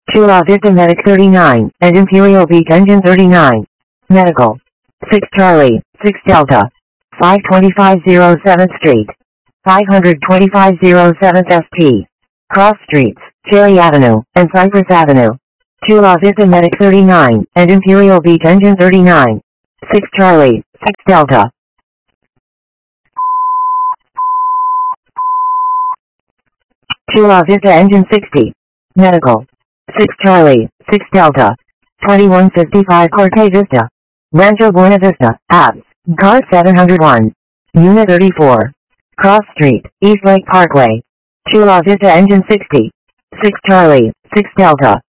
Chula Vista Medic 39, and Imperial Beach Engine 39. Medical. 6 Charlie, 6 Delta. 52507 Street. 52507 ST. Cross Streets, Cherry Avenue, and Cypress Avenue. Chula Vista Medic 39, and Imperial Beach Engine 39. 6 Charlie, 6 Delta. Chula Vista Engine 60. Medical. 6 Charlie, 6 Delta. 2155 Corte Vista. Rancho Buena Vista, Abs. Car 701. Unit 34. Cross Street, East Lake Parkway. Chula Vista Engine 60. 6 Charlie, 6 Delta.